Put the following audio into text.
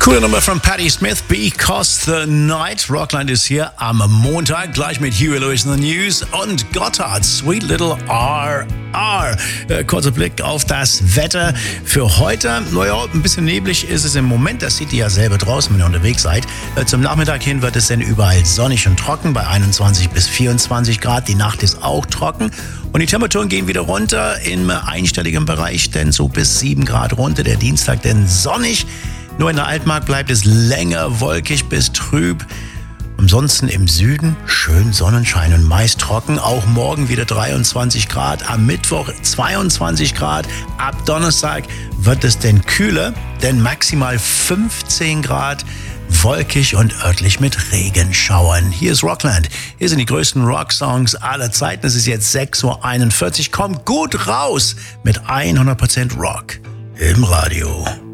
Coole Nummer von Patti Smith, Because the Night. Rockland ist hier am Montag, gleich mit Huey Lewis in the News und Gotthard, Sweet Little RR. Kurzer Blick auf das Wetter für heute. Naja, ein bisschen neblig ist es im Moment, das seht ihr ja selber draußen, wenn ihr unterwegs seid. Zum Nachmittag hin wird es dann überall sonnig und trocken, bei 21 bis 24 Grad. Die Nacht ist auch trocken. Und die Temperaturen gehen wieder runter im einstelligen Bereich, denn so bis 7 Grad runter. Der Dienstag dann sonnig. Nur in der Altmark bleibt es länger wolkig bis trüb. Ansonsten im Süden schön Sonnenschein und meist trocken. Auch morgen wieder 23 Grad, am Mittwoch 22 Grad. Ab Donnerstag wird es denn kühler, denn maximal 15 Grad. Wolkig und örtlich mit Regenschauern. Hier ist Rockland. Hier sind die größten Rocksongs aller Zeiten. Es ist jetzt 6:41 Uhr. Kommt gut raus mit 100% Rock im Radio.